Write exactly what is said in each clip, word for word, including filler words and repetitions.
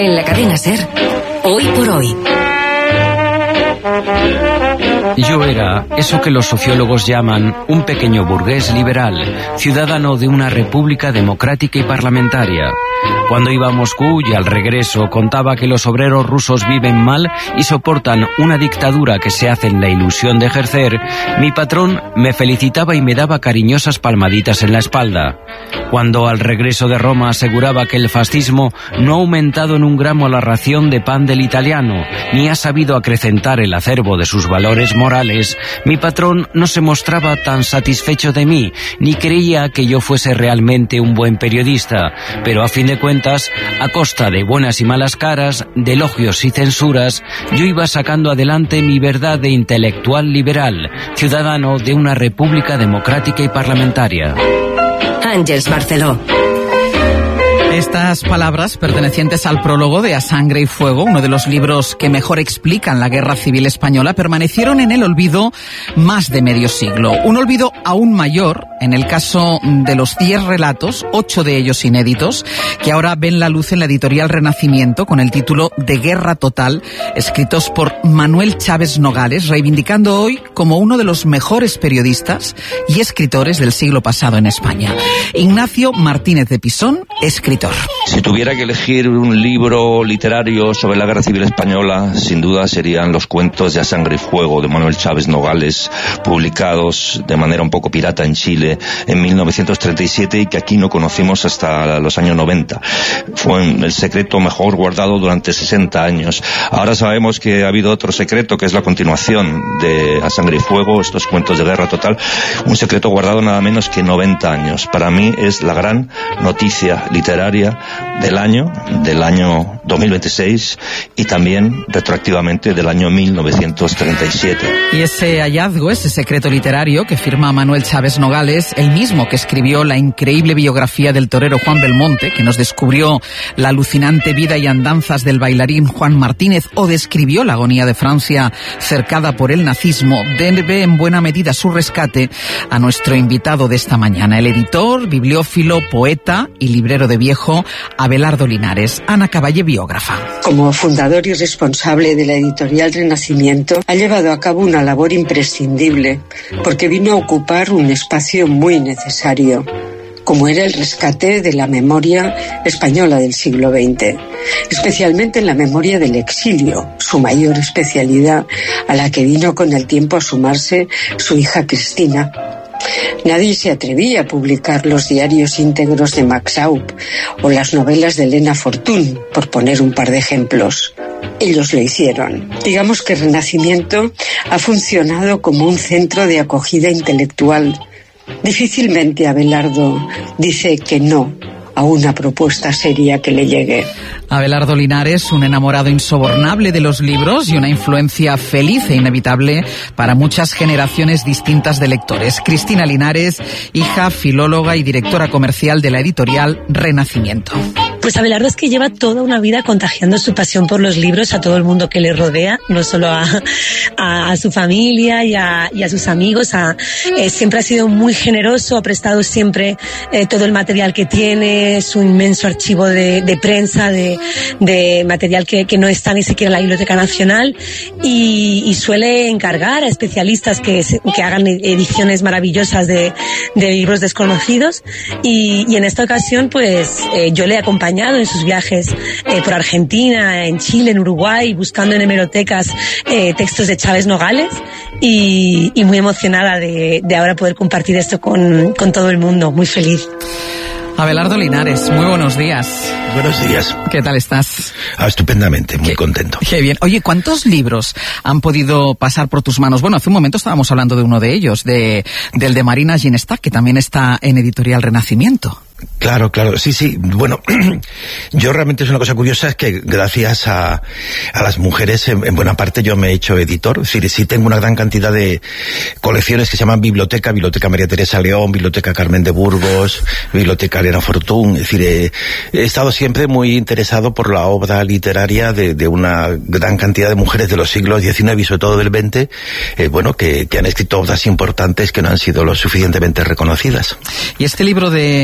En la cadena SER, Hoy por Hoy. Yo era eso que los sociólogos llaman un pequeño burgués liberal, ciudadano de una república democrática y parlamentaria. Cuando iba a Moscú y al regreso contaba que los obreros rusos viven mal y soportan una dictadura que se hacen la ilusión de ejercer, mi patrón me felicitaba y me daba cariñosas palmaditas en la espalda. Cuando al regreso de Roma aseguraba que el fascismo no ha aumentado en un gramo la ración de pan del italiano, ni ha sabido acrecentar el acervo de sus valores morales, mi patrón no se mostraba tan satisfecho de mí, ni creía que yo fuese realmente un buen periodista, pero a fin de cuentas, a costa de buenas y malas caras, de elogios y censuras, yo iba sacando adelante mi verdad de intelectual liberal, ciudadano de una república democrática y parlamentaria. Àngels Barceló. Estas palabras, pertenecientes al prólogo de A Sangre y Fuego, uno de los libros que mejor explican la Guerra Civil Española, permanecieron en el olvido más de medio siglo. Un olvido aún mayor en el caso de los diez relatos, ocho de ellos inéditos, que ahora ven la luz en la editorial Renacimiento con el título de Guerra Total, escritos por Manuel Chaves Nogales, reivindicando hoy como uno de los mejores periodistas y escritores del siglo pasado en España. Ignacio Martínez de Pisón, escritor. Si tuviera que elegir un libro literario sobre la Guerra Civil Española, sin duda serían los cuentos de A Sangre y Fuego de Manuel Chaves Nogales, publicados de manera un poco pirata en Chile en mil novecientos treinta y siete y que aquí no conocimos hasta los años noventa. Fue el secreto mejor guardado durante sesenta años. Ahora sabemos que ha habido otro secreto, que es la continuación de A Sangre y Fuego, estos cuentos de Guerra Total, un secreto guardado nada menos que noventa años. Para mí es la gran noticia literaria del año, del año dos mil veintiséis y también retroactivamente del año mil novecientos treinta y siete. Y ese hallazgo, ese secreto literario que firma Manuel Chaves Nogales, el mismo que escribió la increíble biografía del torero Juan Belmonte, que nos descubrió la alucinante vida y andanzas del bailarín Juan Martínez, o describió la agonía de Francia cercada por el nazismo, debe en buena medida su rescate a nuestro invitado de esta mañana, el editor, bibliófilo, poeta y librero de viejo Abelardo Linares. Ana Caballé, biógrafa. Como fundador y responsable de la editorial Renacimiento, ha llevado a cabo una labor imprescindible, porque vino a ocupar un espacio muy necesario, como era el rescate de la memoria española del siglo veinte, especialmente en la memoria del exilio, su mayor especialidad, a la que vino con el tiempo a sumarse su hija Cristina. Nadie se atrevía a publicar los diarios íntegros de Max Aup o las novelas de Elena Fortún, por poner un par de ejemplos. Ellos lo hicieron. Digamos que Renacimiento ha funcionado como un centro de acogida intelectual. Difícilmente Abelardo dice que no a una propuesta seria que le llegue. Abelardo Linares, un enamorado insobornable de los libros y una influencia feliz e inevitable para muchas generaciones distintas de lectores. Cristina Linares, hija, filóloga y directora comercial de la editorial Renacimiento. Pues Abelardo es que lleva toda una vida contagiando su pasión por los libros a todo el mundo que le rodea, no solo a, a, a su familia y a, y a sus amigos. A, eh, siempre ha sido muy generoso, ha prestado siempre eh, todo el material que tiene, su inmenso archivo de, de prensa, de, de material que, que no está ni siquiera en la Biblioteca Nacional, y, y suele encargar a especialistas que, que hagan ediciones maravillosas de, de libros desconocidos, y, y en esta ocasión pues eh, yo le he acompañado en sus viajes eh, por Argentina, en Chile, en Uruguay, buscando en hemerotecas eh, textos de Chaves Nogales, y, y muy emocionada de, de ahora poder compartir esto con, con todo el mundo, muy feliz. Abelardo Linares, muy buenos días. Buenos días. ¿Qué tal estás? Ah, estupendamente, muy qué, contento. Qué bien. Oye, ¿cuántos libros han podido pasar por tus manos? Bueno, hace un momento estábamos hablando de uno de ellos, de del de Marina Ginestat, que también está en Editorial Renacimiento. Claro, claro, sí, sí. Bueno, yo realmente es una cosa curiosa, es que gracias a, a las mujeres, en, en buena parte yo me he hecho editor. Es decir, sí tengo una gran cantidad de colecciones que se llaman Biblioteca, Biblioteca María Teresa León, Biblioteca Carmen de Burgos, Biblioteca Elena Fortún. Es decir, he, he estado siempre muy interesado por la obra literaria de, de una gran cantidad de mujeres de los siglos diecinueve y sobre todo del veinte, eh, bueno, que, que han escrito obras importantes que no han sido lo suficientemente reconocidas. Y este libro de, de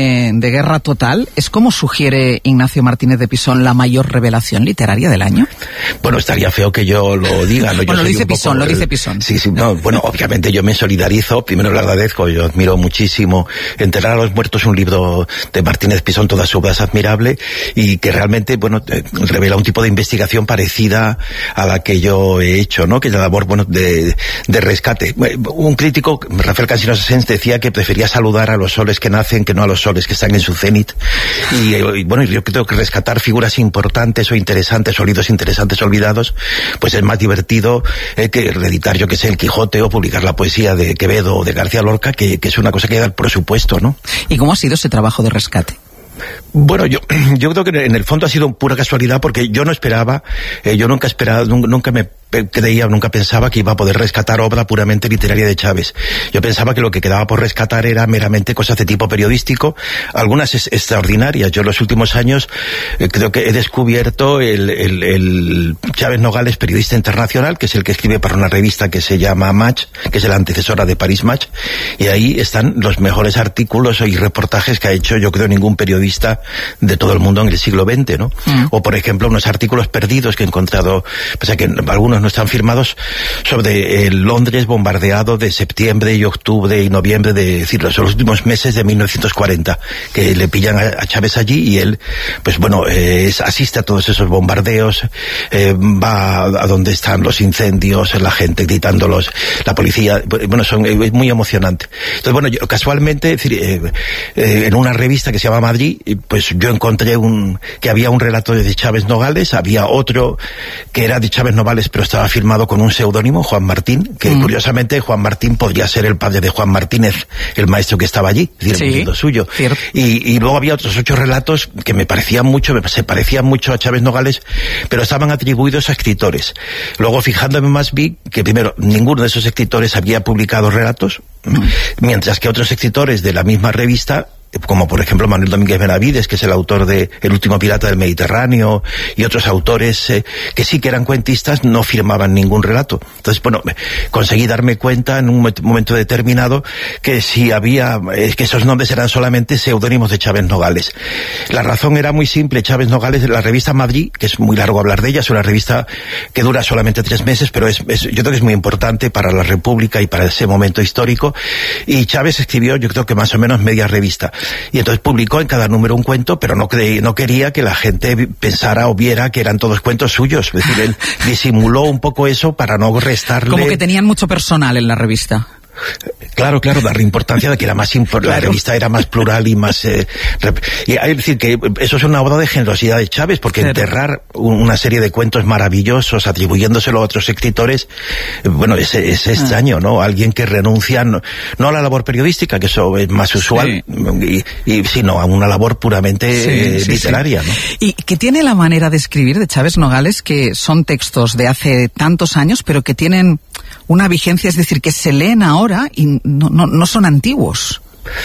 de Guerra Total es, como sugiere Ignacio Martínez de Pisón, la mayor revelación literaria del año. Bueno, estaría feo que yo lo diga, ¿no? Yo bueno, lo dice poco, Pisón, lo dice Pisón. Sí, sí, no, bueno, obviamente yo me solidarizo, primero le agradezco, yo admiro muchísimo. Enterrar a los muertos, un libro de Martínez Pisón, toda su obra es admirable, y que realmente, bueno, eh, revela un tipo de investigación parecida a la que yo he hecho, ¿no? Que es la labor, bueno, de, de rescate. Un crítico, Rafael Cansinos Asens, decía que prefería saludar a los soles que nacen que no a los soles que están en su cenit. Y, y bueno, yo creo que rescatar figuras importantes o interesantes, o libros interesantes olvidados, pues es más divertido eh, que reeditar, yo que sé, el Quijote, o publicar la poesía de Quevedo o de García Lorca, que, que es una cosa que da el presupuesto, ¿no? ¿Y cómo ha sido ese trabajo de rescate? Bueno, yo, yo creo que en el fondo ha sido pura casualidad, porque yo no esperaba, eh, yo nunca esperaba, nunca me creía, nunca pensaba que iba a poder rescatar obra puramente literaria de Chávez. Yo pensaba que lo que quedaba por rescatar era meramente cosas de tipo periodístico, algunas es, extraordinarias. Yo en los últimos años eh, creo que he descubierto el, el, el Chávez Nogales, periodista internacional, que es el que escribe para una revista que se llama Match, que es la antecesora de Paris Match, y ahí están los mejores artículos y reportajes que ha hecho, yo creo, ningún periodista de todo el mundo en el siglo veinte, ¿no? Mm. O, por ejemplo, unos artículos perdidos que he encontrado, pese a que algunos no están firmados, sobre el Londres bombardeado de septiembre y octubre y noviembre de, decir, los últimos meses de mil novecientos cuarenta, que le pillan a, a Chávez allí, y él, pues bueno, eh, asiste a todos esos bombardeos, eh, va a, a donde están los incendios, la gente gritándolos, la policía, bueno, son, es muy emocionante. Entonces, bueno, yo casualmente, es decir, eh, eh, en una revista que se llama Madrid, pues yo encontré un, que había un relato de Chávez Nogales, había otro que era de Chávez Nogales, pero estaba firmado con un seudónimo, Juan Martín, que mm. curiosamente Juan Martín podría ser el padre de Juan Martínez, el maestro que estaba allí, es decir, sí, el suyo. Y, y luego había otros ocho relatos que me parecían mucho, se parecían mucho a Chávez Nogales, pero estaban atribuidos a escritores. Luego, fijándome más, vi que primero ninguno de esos escritores había publicado relatos, mm. mientras que otros escritores de la misma revista, como por ejemplo Manuel Domínguez Benavides, que es el autor de El último pirata del Mediterráneo, y otros autores eh, que sí que eran cuentistas, no firmaban ningún relato. Entonces, bueno, conseguí darme cuenta en un momento determinado que si había, eh, que esos nombres eran solamente seudónimos de Chávez Nogales. La razón era muy simple. Chávez Nogales, la revista Madrid, que es muy largo hablar de ella, es una revista que dura solamente tres meses, pero es, es, yo creo que es muy importante para la República y para ese momento histórico, y Chávez escribió, yo creo que más o menos media revista. Y entonces publicó en cada número un cuento, pero no, creí, no quería que la gente pensara o viera que eran todos cuentos suyos. Es decir, él disimuló un poco eso para no restarle... Como que tenían mucho personal en la revista. Claro, claro, darle importancia de que era más claro. La revista era más plural y más... Eh, y hay que decir que eso es una obra de generosidad de Chávez, porque claro. enterrar una serie de cuentos maravillosos atribuyéndoselo a otros escritores, eh, bueno, es, es extraño, ¿no? Alguien que renuncia no, no a la labor periodística, que eso es más usual, sí. y, y, sino a una labor puramente sí, eh, sí, literaria, sí. ¿no? Y que tiene la manera de escribir de Chávez Nogales, que son textos de hace tantos años, pero que tienen una vigencia, es decir, que se leen ahora y no, no, no son antiguos.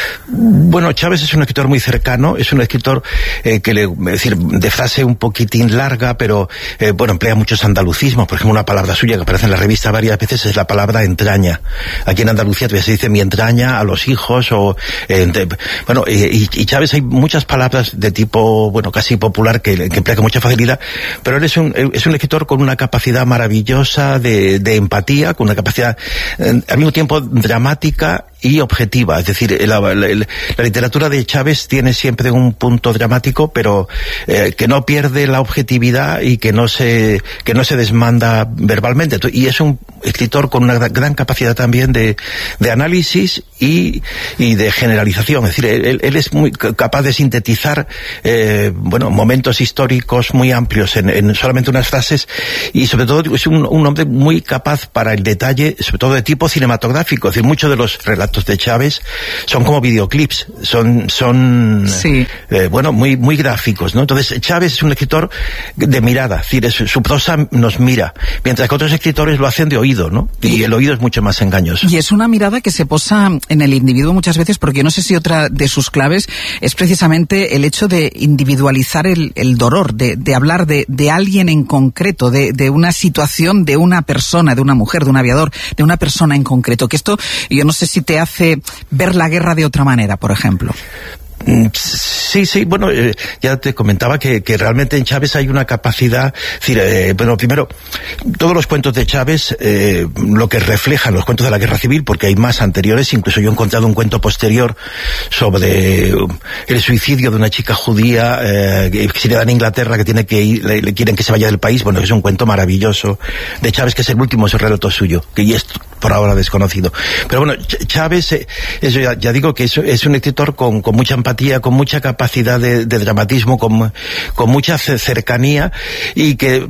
Bueno, Chávez es un escritor muy cercano, es un escritor eh, que le, es decir, de frase un poquitín larga, pero eh, bueno, emplea muchos andalucismos. Por ejemplo, una palabra suya que aparece en la revista varias veces es la palabra entraña. Aquí en Andalucía todavía se dice mi entraña a los hijos, o eh, de, bueno, eh, y, y Chávez hay muchas palabras de tipo, bueno, casi popular que, que emplea con mucha facilidad, pero él es un, es un escritor con una capacidad maravillosa de, de empatía, con una capacidad eh, al mismo tiempo dramática y objetiva. Es decir, la, la, la literatura de Chávez tiene siempre un punto dramático, pero eh, que no pierde la objetividad y que no se que no se desmanda verbalmente. Y es un escritor con una gran capacidad también de, de análisis y, y de generalización. Es decir, él, él es muy capaz de sintetizar eh, bueno, momentos históricos muy amplios en, en solamente unas frases, y sobre todo es un, un hombre muy capaz para el detalle, sobre todo de tipo cinematográfico. Es decir, muchos de los relatos de Chávez son como videoclips, son son sí. eh, bueno, muy muy gráficos, ¿no? Entonces Chávez es un escritor de mirada, es decir, es, su prosa nos mira, mientras que otros escritores lo hacen de oído, ¿no? Y, y el oído es mucho más engañoso. Y es una mirada que se posa en el individuo muchas veces, porque yo no sé si otra de sus claves es precisamente el hecho de individualizar el, el dolor, de, de hablar de, de alguien en concreto, de, de una situación, de una persona, de una mujer, de un aviador, de una persona en concreto, que esto, yo no sé si te hace ver la guerra de otra manera, por ejemplo. Sí, sí, bueno, eh, ya te comentaba que, que realmente en Chávez hay una capacidad, es decir, eh, bueno, primero, todos los cuentos de Chávez, eh, lo que reflejan los cuentos de la Guerra Civil, porque hay más anteriores, incluso yo he encontrado un cuento posterior sobre el suicidio de una chica judía eh, exiliada en Inglaterra que tiene que ir, le, le quieren que se vaya del país, bueno, es un cuento maravilloso de Chávez, que es el último, es el relato suyo, que ya es por ahora desconocido. Pero bueno, Ch Chávez, eh, eso ya, ya digo que es, es un escritor con, con mucha empatía, con mucha capacidad de, de dramatismo, con, con mucha cercanía, y que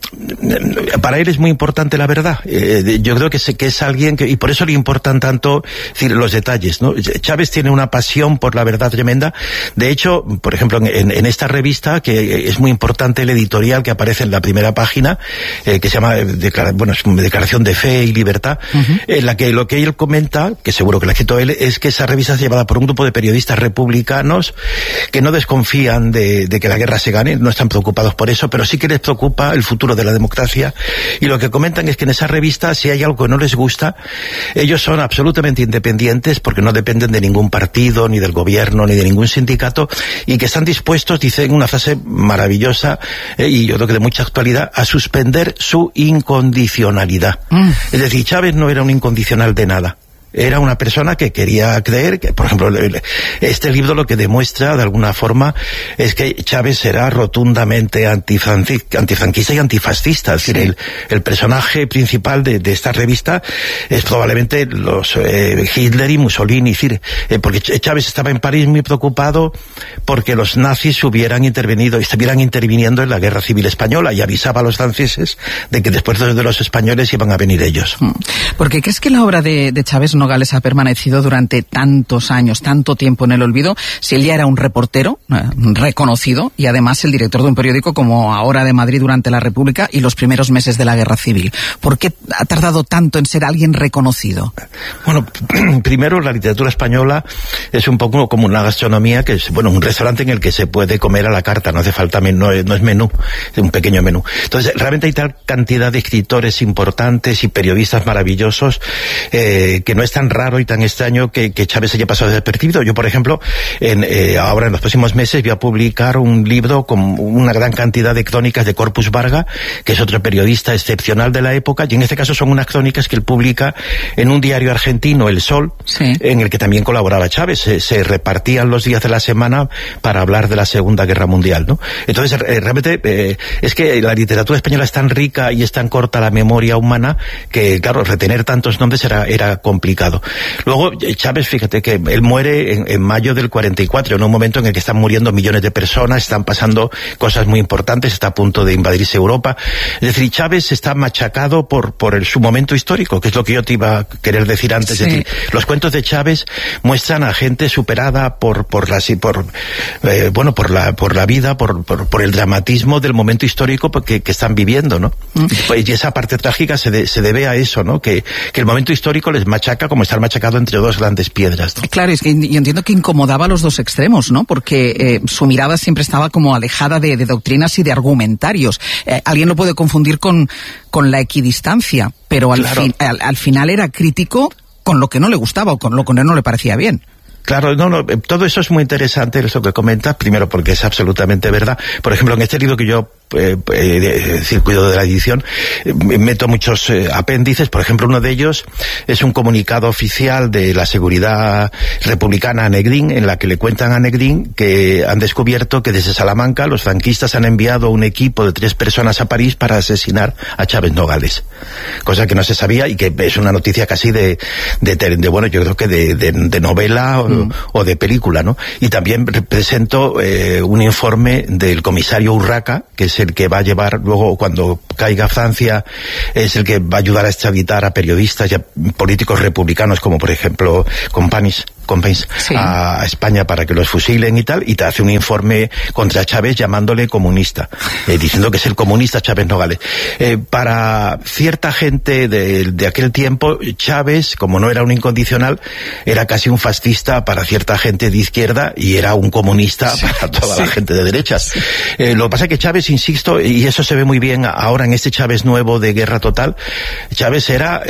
para él es muy importante la verdad. Eh, yo creo que, se, que es alguien que, y por eso le importan tanto, es decir, los detalles, ¿no? Chávez tiene una pasión por la verdad tremenda. De hecho, por ejemplo, en, en esta revista, que es muy importante el editorial que aparece en la primera página, eh, que se llama, declara, bueno, es una declaración de fe y libertad, uh-huh. en la que lo que él comenta, que seguro que lo ha escrito él, es que esa revista es llevada por un grupo de periodistas republicanos que no desconfían de, de que la guerra se gane, no están preocupados por eso, pero sí que les preocupa el futuro de la democracia, y lo que comentan es que en esa revista, si hay algo que no les gusta, ellos son absolutamente independientes, porque no dependen de ningún partido, ni del gobierno, ni de ningún sindicato, y que están dispuestos, dicen una frase maravillosa, eh, y yo creo que de mucha actualidad, a suspender su incondicionalidad. Mm. Es decir, Chávez no era un incondicional de nada. Era una persona que quería creer que, por ejemplo, este libro lo que demuestra de alguna forma es que Chávez era rotundamente antifranquista y antifascista. Es decir, el, el personaje principal de, de esta revista es probablemente los eh, Hitler y Mussolini. Es decir, eh, porque Chávez estaba en París muy preocupado porque los nazis hubieran intervenido, estuvieran interviniendo en la Guerra Civil Española, y avisaba a los franceses de que después de los españoles iban a venir ellos. ¿Por qué crees que la obra de, de Chávez no Nogales ha permanecido durante tantos años, tanto tiempo en el olvido, si él ya era un reportero eh, reconocido, y además el director de un periódico como Ahora de Madrid durante la República y los primeros meses de la Guerra Civil? ¿Por qué ha tardado tanto en ser alguien reconocido? Bueno, primero, la literatura española es un poco como una gastronomía, que es, bueno, un restaurante en el que se puede comer a la carta, no hace falta, no, no es menú, es un pequeño menú. Entonces, realmente hay tal cantidad de escritores importantes y periodistas maravillosos eh, que no es tan raro y tan extraño que, que Chávez haya pasado desapercibido. Yo, por ejemplo, en, eh, ahora en los próximos meses voy a publicar un libro con una gran cantidad de crónicas de Corpus Varga, que es otro periodista excepcional de la época, y en este caso son unas crónicas que él publica en un diario argentino, El Sol, sí. en el que también colaboraba Chávez. Se, se repartían los días de la semana para hablar de la Segunda Guerra Mundial, ¿no? Entonces, eh, realmente, eh, es que la literatura española es tan rica y es tan corta la memoria humana que, claro, retener tantos nombres era, era complicado. Luego, Chávez, fíjate que él muere en, en mayo del cuarenta y cuatro, en un momento en el que están muriendo millones de personas, están pasando cosas muy importantes, está a punto de invadirse Europa. Es decir, Chávez está machacado por, por el, su momento histórico, que es lo que yo te iba a querer decir antes. Sí. Es decir, los cuentos de Chávez muestran a gente superada por, por la, por, eh, bueno, por la, por la vida, por, por, por el dramatismo del momento histórico que, que están viviendo, ¿no? Mm. Y esa parte trágica se, de, se debe a eso, ¿no? Que, que el momento histórico les machaca como estar machacado entre dos grandes piedras, ¿no? Claro, es que yo entiendo que incomodaba a los dos extremos, ¿no? Porque eh, su mirada siempre estaba como alejada de, de doctrinas y de argumentarios. Eh, alguien lo puede confundir con, con la equidistancia, pero al, claro. fin, al, al final era crítico con lo que no le gustaba o con lo que no le parecía bien. Claro, no, no, todo eso es muy interesante, eso que comentas, primero porque es absolutamente verdad. Por ejemplo, en este libro que yo eh, eh, circuito de la edición, eh, meto muchos eh, apéndices. Por ejemplo, uno de ellos es un comunicado oficial de la seguridad republicana a Negrín, en la que le cuentan a Negrín que han descubierto que desde Salamanca los franquistas han enviado un equipo de tres personas a París para asesinar a Chávez Nogales, cosa que no se sabía y que es una noticia casi de, de, de, de bueno, yo creo que de, de, de novela o, mm. o de película, ¿no? Y también presento eh, un informe del comisario Urraca, que es el que va a llevar luego, cuando caiga Francia, es el que va a ayudar a extraditar a periodistas y a políticos republicanos, como por ejemplo Companys, Companys sí. a España para que los fusilen y tal, y te hace un informe contra Chávez llamándole comunista, eh, diciendo que es el comunista Chávez Nogales. Eh, para cierta gente de, de aquel tiempo, Chávez, como no era un incondicional, era casi un fascista para cierta gente de izquierda y era un comunista sí, para toda sí. la gente de derechas. Sí. Eh, lo que pasa es que Chávez, insisto, y eso se ve muy bien ahora en este Chávez nuevo de Guerra Total, Chávez era... Eh,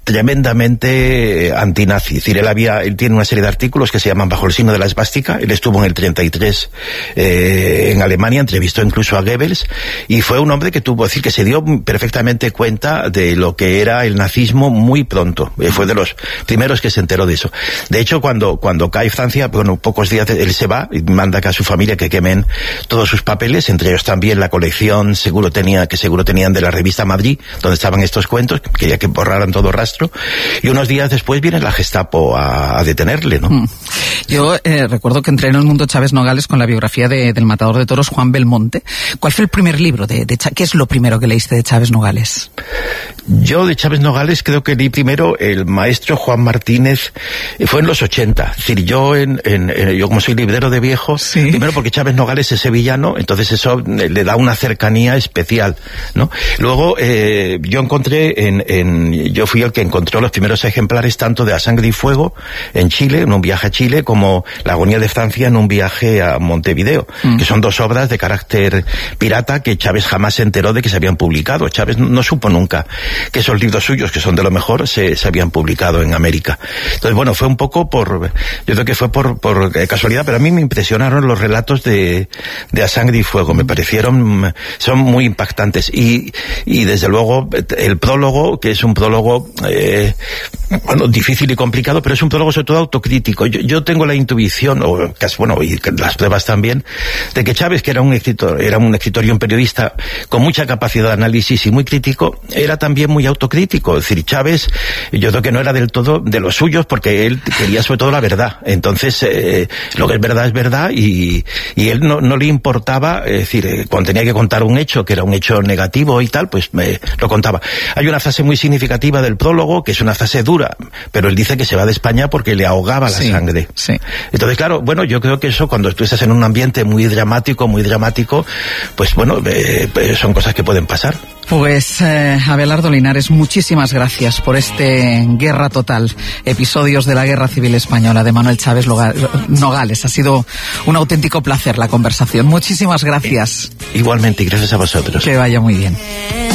tremendamente antinazi. Es decir, él, había, él tiene una serie de artículos que se llaman Bajo el signo de la esvástica. Él estuvo en el treinta y tres eh, en Alemania, entrevistó incluso a Goebbels, y fue un hombre que tuvo, decir, que se dio perfectamente cuenta de lo que era el nazismo muy pronto. Eh, fue de los primeros que se enteró de eso. De hecho, cuando, cuando cae Francia, bueno, pocos días él se va y manda a su familia que quemen todos sus papeles, entre ellos también la colección seguro tenía, que seguro tenían de la revista Madrid, donde estaban estos cuentos, quería que borraran todo rastro, y unos días después viene la Gestapo a, a detenerle, ¿no? Mm. Yo eh, recuerdo que entré en el mundo Chávez Nogales con la biografía de, del matador de toros Juan Belmonte. ¿Cuál fue el primer libro de, de Chávez? ¿Qué es lo primero que leíste de Chávez Nogales? Yo de Chávez Nogales creo que leí primero el maestro Juan Martínez, fue en los ochenta. Es decir, yo en, en, en yo como soy librero de viejo, ¿sí? Primero porque Chávez Nogales es sevillano, entonces eso le da una cercanía especial, ¿no? Luego eh, yo encontré en, en yo fui el que encontró los primeros ejemplares tanto de A Sangre y Fuego en Chile, en un viaje a Chile, como La Agonía de Francia en un viaje a Montevideo, mm. que son dos obras de carácter pirata que Chávez jamás se enteró de que se habían publicado. Chávez no, no supo nunca que esos libros suyos, que son de lo mejor, se, se habían publicado en América. Entonces, bueno, fue un poco por, yo creo que fue por, por casualidad, pero a mí me impresionaron los relatos de, de A Sangre y Fuego, me parecieron, son muy impactantes. Y, y desde luego, el prólogo, que es un prólogo, eh, bueno, difícil y complicado, pero es un prólogo sobre todo autocrítico. Yo, yo tengo la intuición, o casi, bueno, y las pruebas también, de que Chávez, que era un escritor, era un escritor y un periodista con mucha capacidad de análisis y muy crítico, era también muy autocrítico. Es decir, Chávez, yo creo que no era del todo de los suyos, porque él quería sobre todo la verdad. Entonces, eh, lo que es verdad es verdad, y, y él no, no le importaba, es decir, eh, cuando tenía que contar un hecho, que era un hecho negativo y tal, pues me lo contaba. Hay una frase muy significativa del prólogo, que es una frase dura, pero él dice que se va de España porque le ahogaba la sí, sangre. Sí. Entonces, claro, bueno, yo creo que eso, cuando tú estás en un ambiente muy dramático, muy dramático, pues bueno, eh, son cosas que pueden pasar. Pues eh, Abelardo Linares, muchísimas gracias por este Guerra Total, episodios de la Guerra Civil Española de Manuel Chávez Nogales. Ha sido un auténtico placer la conversación. Muchísimas gracias. Igualmente, y gracias a vosotros. Que vaya muy bien.